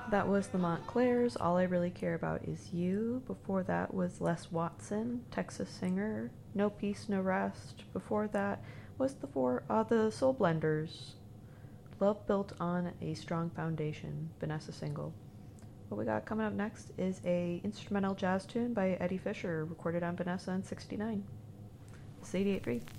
That was the Montclairs, All I Really Care About Is You. Before that was Les Watson, Texas singer, No Peace, No Rest. Before that was the Soul Blenders, Love Built on a Strong Foundation, Vanessa single. What we got coming up next is a instrumental jazz tune by Eddie Fisher, recorded on Vanessa in '69. This is 88.3.